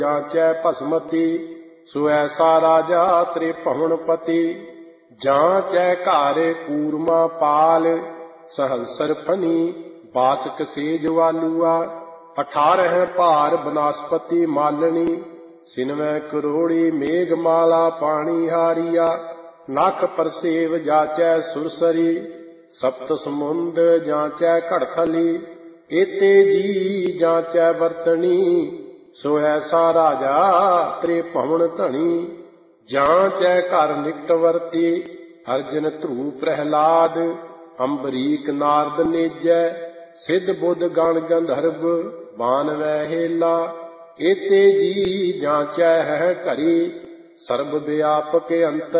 ਜਾਂਚੈ ਭਸਮਤੀ। ਸੋ ਐਸਾ ਰਾਜਾ ਤ੍ਰਿਭੁਵਨਪਤੀ। ਜਾਂਚੈ ਘਰ ਕੂਰਮਾ ਪਾਲ ਸਹੰਸਰ ਫਨੀ। ਬਾਸਕ ਸੇਜ ਵਾਲੂਆ 18 ਭਾਰ ਬਨਸਪਤੀ ਮਾਲਣੀ। ਸਿਨਵੈ ਕਰੋੜੀ ਮੇਘ ਮਾਲਾ ਪਾਣੀ ਹਾਰੀਆ। ਨਖ ਪਰਸੇਵ ਜਾਚੈ ਸੁਰਸਰੀ। ਸਪਤ ਸਮੁੰਦ ਜਾਂਚੈ ਘੜਥਲੀ। ਏਤੇ ਜੀ ਜਾਂਚੈ ਵਰਤਣੀ। ਸੋ ਐਸਾ ਰਾਜਾ ਤ੍ਰਿਭੁਵਨ ਧਣੀ। ਜਾਂਚੈ ਘਰ ਨਿਕਟ ਵਰਤੀ। ਅਰਜਨ ਧਰੂ ਪ੍ਰਹਿਲਾਦ। ਅੰਬਰੀਕ ਨਾਰਦ ਨੇਜੈ। ਸਿੱਧ ਬੁੱਧ ਗਣ ਗੰਧਰਵ ਬਾਨਵੈ ਹੇਲਾ। ਏਤੇ ਜੀ ਜਾਂਚੈ ਹੈ ਘਰੀ। ਸਰਬ ਵਿਆਪਕ ਅੰਤਰ